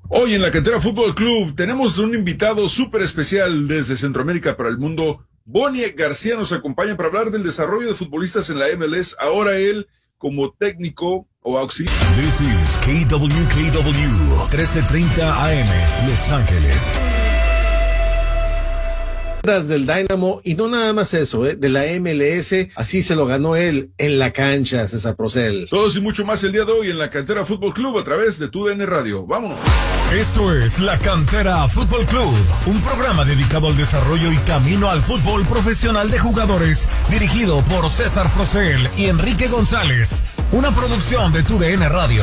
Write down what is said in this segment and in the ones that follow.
Hoy en la Cantera Fútbol Club tenemos un invitado súper especial desde Centroamérica para el mundo. Boniek García nos acompaña para hablar del desarrollo de futbolistas en la MLS. Ahora él como técnico o auxiliar. This is KWKW 1330 AM, Los Ángeles. Del Dynamo, y no nada más eso, de la MLS, así se lo ganó él en la cancha, César Procel. Todos y mucho más el día de hoy en la Cantera Fútbol Club a través de TUDN Radio. ¡Vámonos! Esto es la Cantera Fútbol Club, un programa dedicado al desarrollo y camino al fútbol profesional de jugadores, dirigido por César Procel y Enrique González, una producción de TUDN Radio.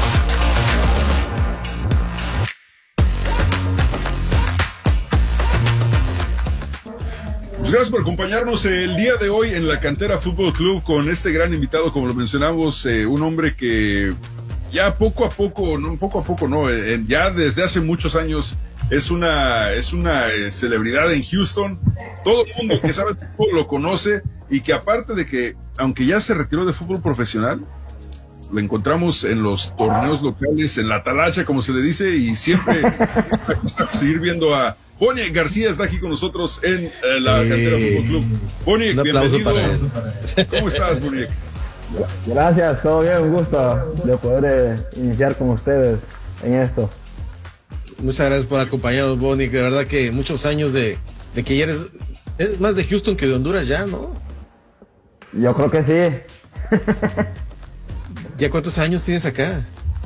Gracias por acompañarnos el día de hoy en la Cantera Fútbol Club con este gran invitado, como lo mencionamos, un hombre que ya poco a poco, ya desde hace muchos años es una celebridad en Houston. Todo el mundo que sabe fútbol lo conoce, y que aparte de que, aunque ya se retiró de fútbol profesional, lo encontramos en los torneos locales, en la talacha, como se le dice, y siempre seguir viendo a Boniek García. Está aquí con nosotros en la Cantera Fútbol Club. Boniek, bienvenido. ¿Cómo estás, Boniek? Gracias, todo bien, un gusto de poder iniciar con ustedes en esto. Muchas gracias por acompañarnos, Boniek. De verdad que muchos años de que ya eres más de Houston que de Honduras ya, ¿no? Yo creo que sí. ¿Ya cuántos años tienes acá?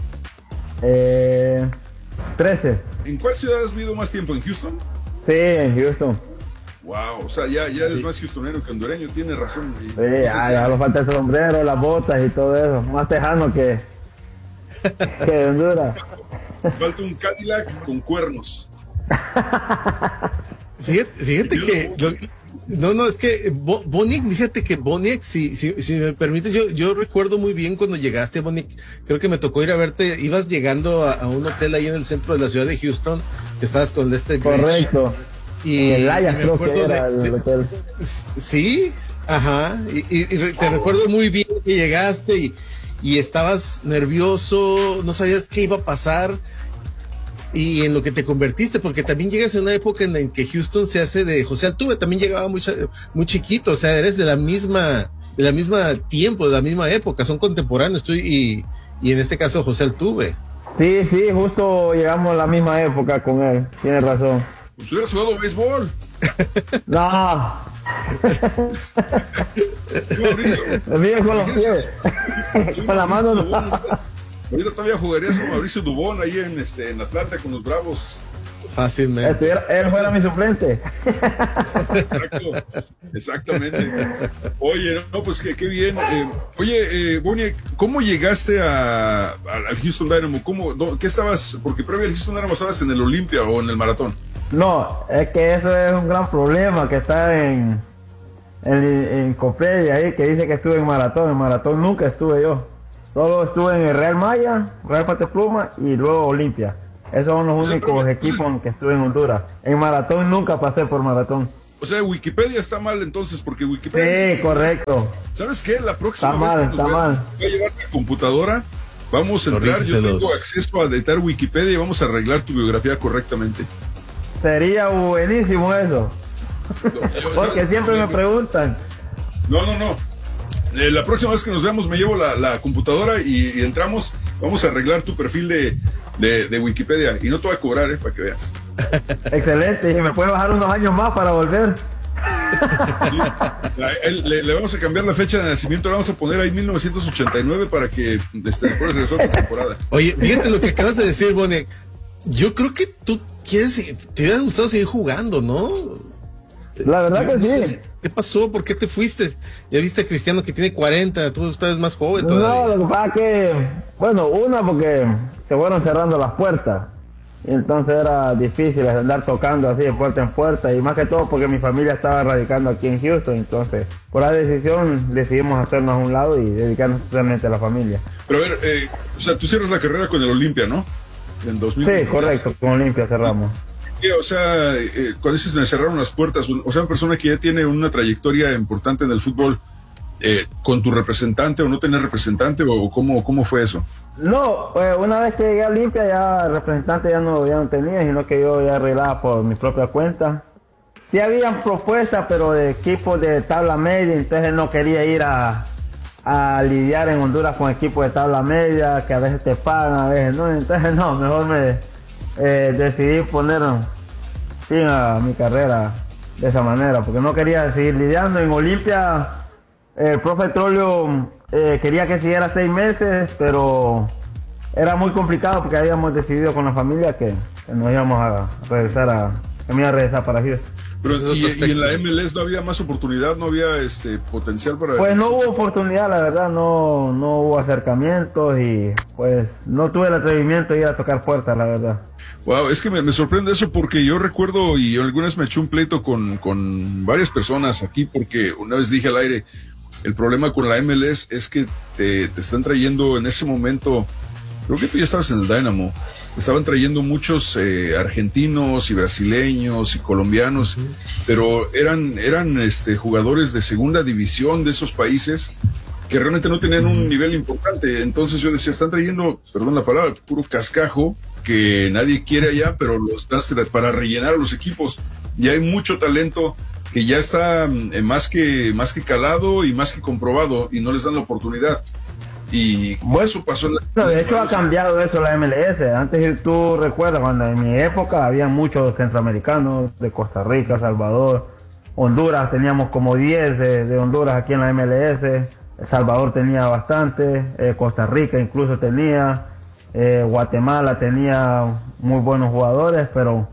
13. ¿En cuál ciudad has vivido más tiempo? ¿En Houston? Sí, en Houston. Wow, o sea, ya eres Sí. más houstonero que hondureño, tienes razón. Sí, ya nos falta el sombrero, las botas y todo eso. Más tejano que de Honduras. Falta un Cadillac con cuernos. Fíjate que... es que Boniek, fíjate que Boniek, si me permites, yo recuerdo muy bien cuando llegaste, Boniek. Creo que me tocó ir a verte. Ibas llegando a un hotel ahí en el centro de la ciudad de Houston, que estabas con este Correcto. y El Ajax creo que acuerdo era el hotel. Sí, ajá, y te recuerdo muy bien que llegaste y estabas nervioso, no sabías qué iba a pasar y en lo que te convertiste, porque también llegas en una época en la que Houston se hace de José Altuve, también llegaba muy chiquito, o sea, eres de la misma tiempo, de la misma época, son contemporáneos tú y en este caso José Altuve. Sí, justo llegamos a la misma época con él, tienes razón. Pues hubieras jugado béisbol. No. Mauricio. Me miren con los pies. Con la mano no. Ahorita todavía jugarías con Mauricio Dubón ahí en Atlanta con los Bravos. Fácilmente. Él fuera mi suplente. Exactamente. Oye, no, pues qué bien. Oye, Boniek, ¿cómo llegaste al Houston Dynamo? ¿Qué estabas? Porque previo al Houston Dynamo estabas en el Olimpia o en el Maratón. No, es que eso es un gran problema que está en Wikipedia ahí, que dice que estuve en Maratón. En Maratón nunca estuve yo. Solo estuve en el Real Maya, Real Pate Pluma y luego Olimpia. Esos son los únicos equipos en que estuve en Honduras. En Maratón nunca pasé por Maratón. O sea, Wikipedia está mal entonces, porque Wikipedia... Sí, correcto. ¿Sabes qué? La próxima Está vez mal, está mal. voy a llevar mi computadora, vamos a entrar, yo tengo acceso a editar Wikipedia y vamos a arreglar tu biografía correctamente. Sería buenísimo eso. Porque siempre me preguntan. No. La próxima vez que nos veamos me llevo la computadora y entramos, vamos a arreglar tu perfil de Wikipedia y no te voy a cobrar, para que veas. Excelente, y me puede bajar unos años más para volver. Sí. Le vamos a cambiar la fecha de nacimiento, le vamos a poner ahí 1989 para que después regresó la temporada. Oye, fíjate lo que acabas de decir, Boniek. Yo creo que tú te hubiera gustado seguir jugando, ¿no? La verdad que sí. Sé, ¿qué pasó? ¿Por qué te fuiste? Ya viste a Cristiano que tiene 40, tú estás más joven No, todavía. lo que pasa es que, porque se fueron cerrando las puertas. Y entonces era difícil andar tocando así de puerta en puerta, y más que todo porque mi familia estaba radicando aquí en Houston. Entonces, por la decisión decidimos hacernos a un lado y dedicarnos totalmente a la familia. Pero a ver, o sea, tú cierras la carrera con el Olimpia, ¿no? En 2000. Sí, correcto, con Olimpia cerramos. O sea, cuando dices me cerraron las puertas, o sea, una persona que ya tiene una trayectoria importante en el fútbol, ¿Con tu representante o no tener representante o cómo fue eso? No, una vez que llegué a Olimpia ya el representante ya no tenía, sino que yo ya arreglaba por mi propia cuenta. Sí habían propuestas, pero de equipos de tabla media, entonces no quería ir a lidiar en Honduras con equipos de tabla media, que a veces te pagan, a veces no, entonces no, mejor me decidí poner fin a mi carrera de esa manera, porque no quería seguir lidiando. En Olimpia el profe Trollio quería que siguiera 6 meses, pero era muy complicado porque habíamos decidido con la familia que nos íbamos a regresar que me iba a regresar para Houston. Pero, y en la MLS no había más oportunidad, no había potencial para... Pues no hubo oportunidad, la verdad, no hubo acercamientos y pues no tuve el atrevimiento de ir a tocar puertas, la verdad. Wow, es que me sorprende eso porque yo recuerdo y algunas me eché un pleito con varias personas aquí porque una vez dije al aire, el problema con la MLS es que te están trayendo en ese momento, creo que tú ya estabas en el Dynamo, estaban trayendo muchos argentinos y brasileños y colombianos, pero eran jugadores de segunda división de esos países que realmente no tenían un nivel importante. Entonces yo decía, están trayendo, perdón la palabra, puro cascajo que nadie quiere allá, pero los dan para rellenar a los equipos. Y hay mucho talento que ya está más que calado y más que comprobado y no les dan la oportunidad. Y bueno, eso pasó en la... De hecho ha cambiado eso la MLS. Antes tú recuerdas cuando en mi época había muchos centroamericanos de Costa Rica, Salvador, Honduras, teníamos como 10 de Honduras aquí en la MLS. El Salvador tenía bastante, Costa Rica incluso tenía, Guatemala tenía muy buenos jugadores, pero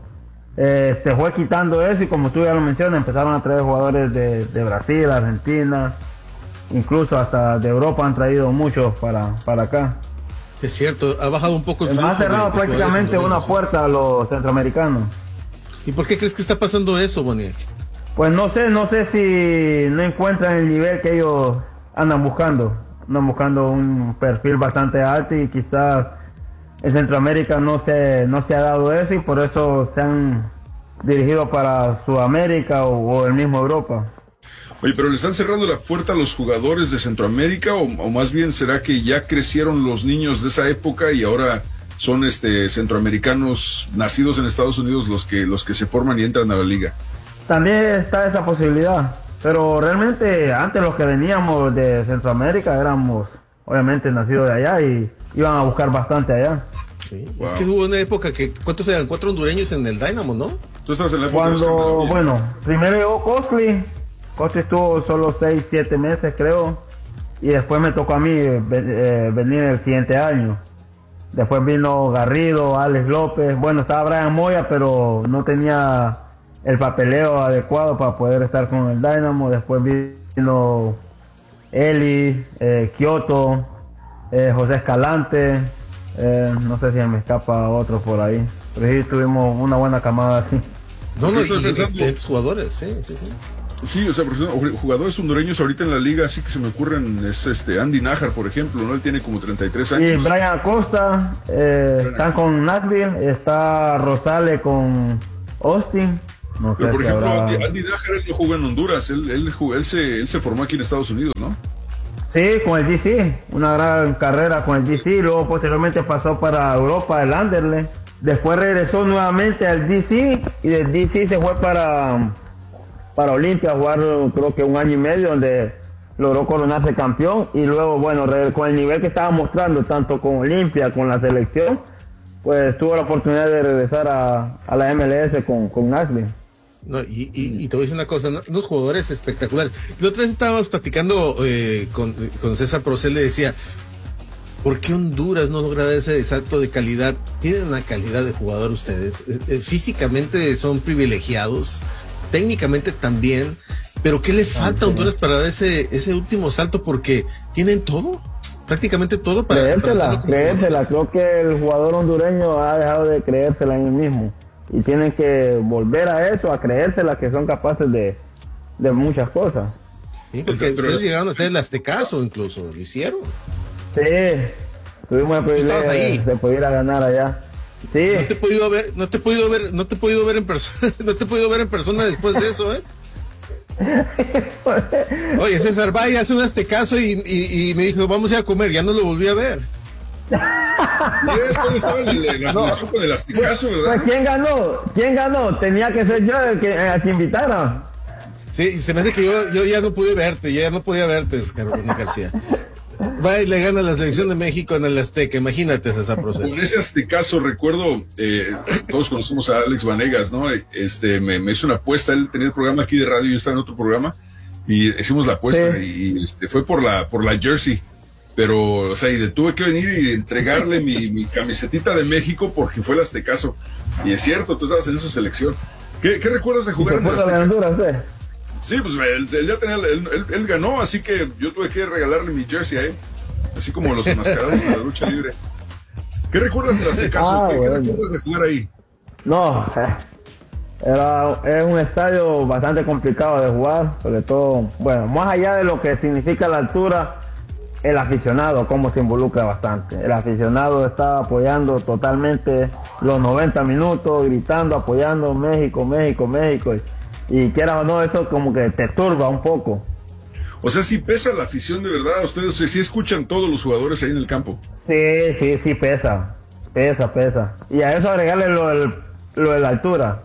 se fue quitando eso y como tú ya lo mencionas, empezaron a traer jugadores de Brasil, Argentina, incluso hasta de Europa han traído muchos para acá. Es cierto, ha bajado un poco el flujo. Ha cerrado prácticamente una puerta a los centroamericanos. ¿Y por qué crees que está pasando eso, Boniek? Pues no sé si no encuentran el nivel que ellos andan buscando un perfil bastante alto y quizás en Centroamérica no se ha dado eso y por eso se han dirigido para Sudamérica o el mismo Europa. Oye, pero ¿le están cerrando la puerta a los jugadores de Centroamérica o más bien será que ya crecieron los niños de esa época y ahora son centroamericanos nacidos en Estados Unidos los que se forman y entran a la liga? También está esa posibilidad, pero realmente antes los que veníamos de Centroamérica éramos obviamente nacidos de allá y iban a buscar bastante allá. Sí, wow. Es que hubo una época que, ¿cuántos eran? 4 hondureños en el Dynamo, ¿no? Tú estás en la época primero llegó Costly estuvo solo 6-7 meses creo, y después me tocó a mí venir el siguiente año. Después vino Garrido, Alex López, estaba Brian Moya, pero no tenía el papeleo adecuado para poder estar con el Dynamo. Después vino Eli, Kioto, José Escalante, no sé si me escapa otro por ahí, pero sí tuvimos una buena camada así. Excelentes jugadores, sí. Sí, o sea, jugadores hondureños ahorita en la liga, así que se me ocurren, es Andy Nájar, por ejemplo, ¿no? Él tiene como 33 años. Y Brian Acosta, están con Nashville, está Rosales con Austin. No pero sé por ejemplo, habrá... Andy Nájar, él no jugó en Honduras, él se formó aquí en Estados Unidos, ¿no? Sí, con el DC, una gran carrera con el DC, luego posteriormente pasó para Europa, el Anderlecht, después regresó nuevamente al DC y del DC se fue para Olimpia a jugar creo que 1 año y medio donde logró coronarse campeón y luego con el nivel que estaba mostrando tanto con Olimpia con la selección pues tuvo la oportunidad de regresar a la MLS con Nashville. No, y te voy a decir una cosa, unos jugadores espectaculares. La otra vez estábamos platicando con César Procel, le decía, ¿por qué Honduras no logra ese salto de calidad? Tienen una calidad de jugador ustedes, físicamente son privilegiados, técnicamente también, pero ¿qué le falta a Honduras para dar ese último salto? Porque tienen todo, prácticamente todo para creérsela. Creo que el jugador hondureño ha dejado de creérsela en él mismo y tienen que volver a eso, a creérsela que son capaces de muchas cosas. Sí, porque ustedes llegaron a hacer el Aztecaso incluso, lo hicieron. Sí, tuvimos el privilegio de poder ir a ganar allá. Sí. No te he podido ver en persona, no te he podido ver en persona después de eso, Oye, César, vaya, hace un aztecaso y me dijo, vamos a ir a comer, ya no lo volví a ver. ¿Quién estaba en la selección con el aztecaso, verdad? Pues, ¿quién ganó? Tenía que ser yo el que invitara. Sí, se me hace que yo ya no pude verte, ya no podía verte, Carolina García. Va y le gana la selección de México en el Azteca, imagínate ese proceso. Con ese aztecaso recuerdo, todos conocemos a Alex Vanegas, ¿no? Me hizo una apuesta, él tenía el programa aquí de radio, yo estaba en otro programa, y hicimos la apuesta, sí. Y fue por la jersey, pero, o sea, y tuve que venir y entregarle mi camisetita de México porque fue el aztecaso, y es cierto, tú estabas en esa selección. ¿Qué recuerdas de jugar en el Azteca? Honduras, Sí, pues él ya tenía, él ganó, así que yo tuve que regalarle mi jersey a él, así como los enmascarados de la lucha libre. ¿Qué recuerdas del Aztecaso? ¿Qué recuerdas de jugar ahí? No, es un estadio bastante complicado de jugar, sobre todo, bueno, más allá de lo que significa la altura, el aficionado, cómo se involucra bastante. El aficionado está apoyando totalmente los 90 minutos, gritando, apoyando México, México, México. Y quieras o no, eso como que te turba un poco. O sea, sí pesa la afición de verdad. Ustedes sí escuchan todos los jugadores ahí en el campo. Sí, pesa. Y a eso agregarle lo de la altura.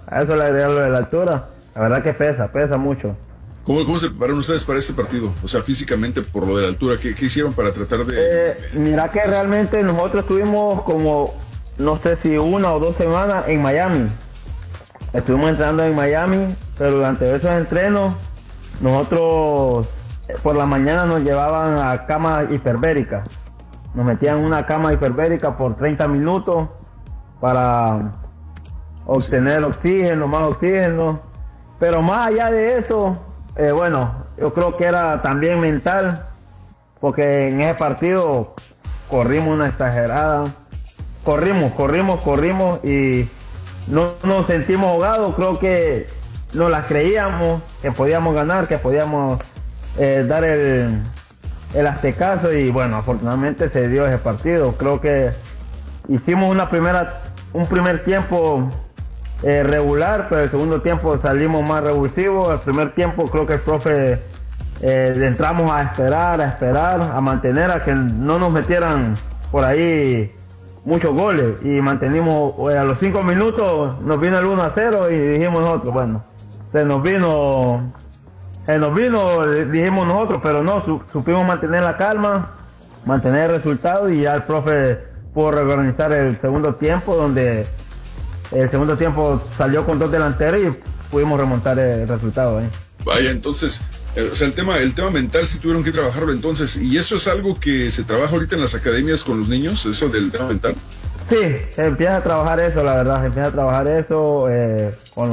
La verdad que pesa mucho. ¿Cómo se prepararon ustedes para este partido? O sea, físicamente, por lo de la altura, ¿qué hicieron para tratar de...? Mira que realmente nosotros estuvimos como, no sé si 1 o 2 semanas en Miami. Estuvimos entrenando en Miami, pero durante esos entrenos, nosotros por la mañana nos llevaban a cama hiperbérica. Nos metían en una cama hiperbérica por 30 minutos para obtener oxígeno, más oxígeno. Pero más allá de eso, bueno, yo creo que era también mental, porque en ese partido corrimos una exagerada. Corrimos y no nos sentimos ahogados. Creo que nos las creíamos, que podíamos ganar, que podíamos dar el aztecaso, y bueno, afortunadamente se dio ese partido. Creo que hicimos un primer tiempo regular, pero el segundo tiempo salimos más revulsivos. El primer tiempo creo que el profe entramos a esperar, a mantener a que no nos metieran por ahí muchos goles, y mantenimos a los 5 minutos nos vino el 1-0 y dijimos nosotros, bueno, se nos vino, dijimos nosotros, pero no, supimos mantener la calma, mantener el resultado, y ya el profe pudo reorganizar el segundo tiempo, donde el segundo tiempo salió con 2 delanteros y pudimos remontar el resultado ahí. Vaya, entonces, o sea, el tema mental sí tuvieron que trabajarlo entonces, y eso es algo que se trabaja ahorita en las academias con los niños, eso del tema mental. Sí, se empieza a trabajar eso, la verdad, se empieza a trabajar eso con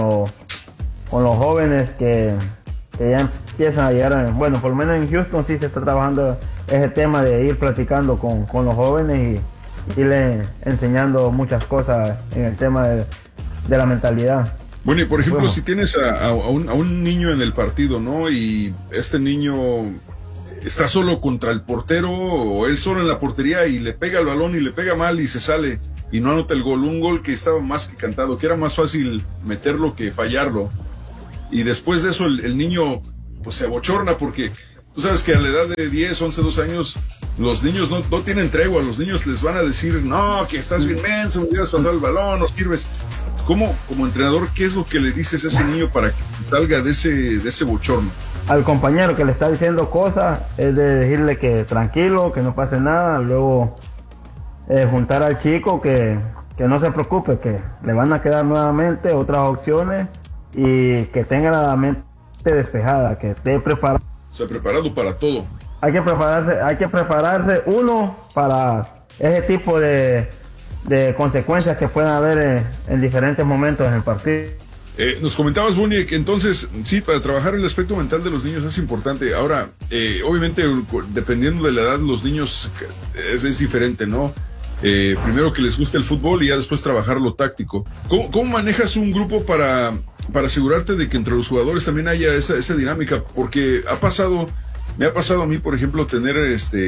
los jóvenes que ya empiezan a llegar, bueno, por lo menos en Houston sí se está trabajando ese tema de ir platicando con los jóvenes y irle enseñando muchas cosas en el tema de la mentalidad. Bueno, y por ejemplo, si tienes a un niño en el partido, ¿no? Y este niño está solo contra el portero, o él solo en la portería, y le pega el balón y le pega mal y se sale y no anota el gol. Un gol que estaba más que cantado, que era más fácil meterlo que fallarlo. Y después de eso el niño pues se abochorna, porque tú sabes que a la edad de 10, 11, 12 años, los niños no tienen tregua. Los niños les van a decir, no, que estás bien menso, me hubieras pasado el balón, no sirves. ¿Cómo, como entrenador, qué es lo que le dices a ese niño para que salga de ese bochorno? Al compañero que le está diciendo cosas, es de decirle que tranquilo, que no pase nada. Luego juntar al chico que no se preocupe, que le van a quedar nuevamente otras opciones, y que tenga la mente despejada, que esté preparado. O sea, preparado para todo. Hay que prepararse uno para ese tipo de consecuencias que pueden haber en diferentes momentos en el partido. Nos comentabas, Bunny, que entonces, sí, para trabajar el aspecto mental de los niños es importante. Ahora, obviamente, dependiendo de la edad, los niños es diferente, ¿no? Primero que les guste el fútbol y ya después trabajar lo táctico. ¿Cómo manejas un grupo para asegurarte de que entre los jugadores también haya esa dinámica? Porque me ha pasado a mí, por ejemplo, tener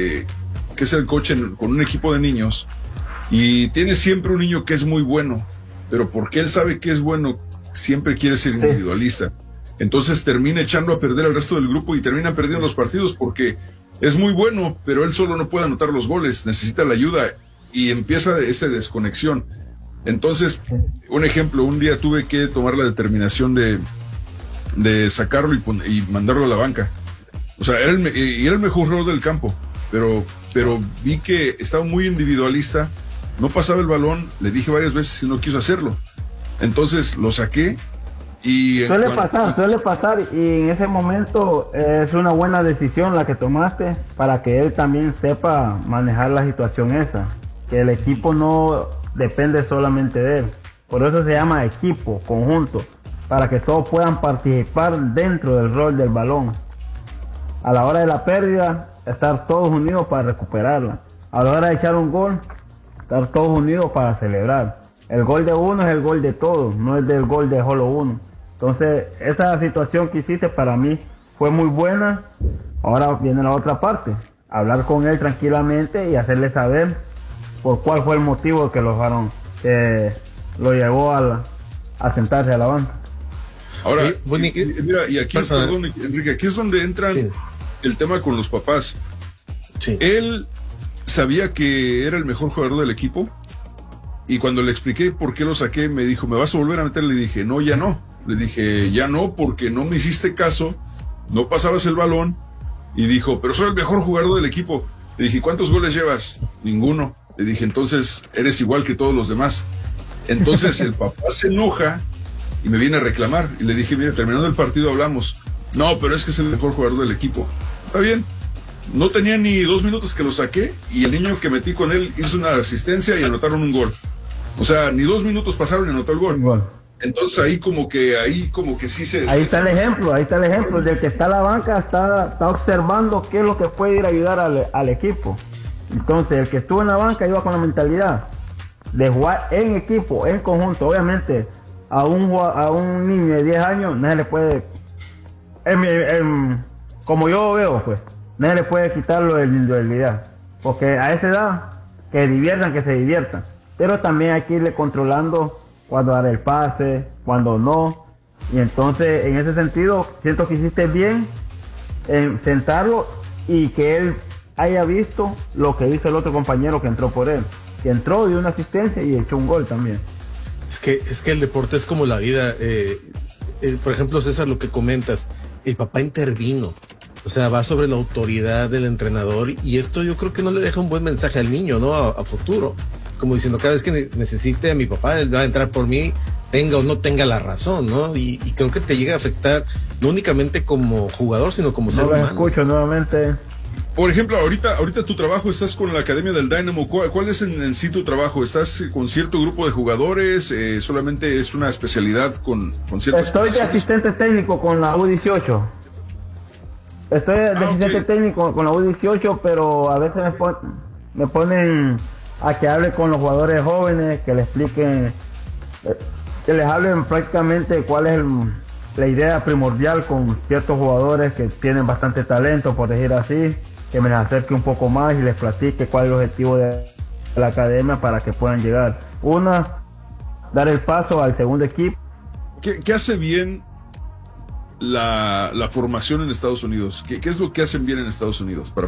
que ser el coach con un equipo de niños, y tiene siempre un niño que es muy bueno, pero porque él sabe que es bueno, siempre quiere ser individualista. Entonces termina echando a perder al resto del grupo y termina perdiendo los partidos porque es muy bueno, pero él solo no puede anotar los goles, necesita la ayuda y empieza esa desconexión. Entonces, un ejemplo, un día tuve que tomar la determinación de sacarlo y mandarlo a la banca. O sea, era el mejor jugador del campo, pero vi que estaba muy individualista, no pasaba el balón, le dije varias veces y no quiso hacerlo. Entonces lo saqué y... Suele pasar y en ese momento es una buena decisión la que tomaste para que él también sepa manejar la situación esa, que el equipo no depende solamente de él. Por eso se llama equipo, conjunto, para que todos puedan participar dentro del rol del balón. A la hora de la pérdida, estar todos unidos para recuperarla. A la hora de echar un gol, estar todos unidos para celebrar. El gol de uno es el gol de todos, no es del gol de solo uno. Entonces, esa situación que hiciste para mí fue muy buena. Ahora viene la otra parte, hablar con él tranquilamente y hacerle saber por cuál fue el motivo que lo llevó a sentarse a la banca. Ahora, mira, y aquí perdón, Enrique, aquí es donde entra el tema con los papás. Sí. Él sabía que era el mejor jugador del equipo y cuando le expliqué por qué lo saqué, me dijo, ¿me vas a volver a meter? Le dije, no, ya no. Le dije, ya no, porque no me hiciste caso, no pasabas el balón. Y dijo, pero soy el mejor jugador del equipo. Le dije, ¿cuántos goles llevas? Ninguno. Le dije, entonces eres igual que todos los demás. Entonces el papá se enoja y me viene a reclamar. Y le dije, mira, terminando el partido hablamos. No, pero es que es el mejor jugador del equipo. Está bien. No tenía ni 2 minutos que lo saqué y el niño que metí con él hizo una asistencia y anotaron un gol. O sea, ni 2 minutos pasaron y anotó el gol. Entonces ahí como que sí se... Ahí está el ejemplo del que está a la banca, está observando qué es lo que puede ir a ayudar al equipo. Entonces el que estuvo en la banca iba con la mentalidad de jugar en equipo, en conjunto. Obviamente a un niño de 10 años nadie le puede, como yo veo, pues, nadie le puede quitarlo de la individualidad, porque a esa edad que se diviertan, pero también hay que irle controlando cuando dar el pase, cuando no. Y entonces en ese sentido siento que hiciste bien en sentarlo y que él haya visto lo que hizo el otro compañero que entró por él, que entró, dio una asistencia y echó un gol también. Es que el deporte es como la vida. Por ejemplo, César, lo que comentas, el papá intervino, o sea, va sobre la autoridad del entrenador y esto yo creo que no le deja un buen mensaje al niño, ¿no? A futuro. Como diciendo, cada vez que necesite a mi papá, él va a entrar por mí, tenga o no tenga la razón, ¿no? Y creo que te llega a afectar no únicamente como jugador, sino como ser humano. Escucho nuevamente. Por ejemplo, ahorita tu trabajo, estás con la Academia del Dynamo. ¿Cuál es en sí tu trabajo? ¿Estás con cierto grupo de jugadores? ¿Solamente es una especialidad con ciertas Estoy de asistente técnico con la U18. Estoy de asistente técnico con la U18, pero a veces me ponen a que hable con los jugadores jóvenes, que les expliquen, que les hablen prácticamente cuál es la idea primordial con ciertos jugadores que tienen bastante talento, por decir así, que me les acerque un poco más y les platique cuál es el objetivo de la academia para que puedan llegar. Dar el paso al segundo equipo. ¿Qué hace bien la formación en Estados Unidos? ¿Qué es lo que hacen bien en Estados Unidos para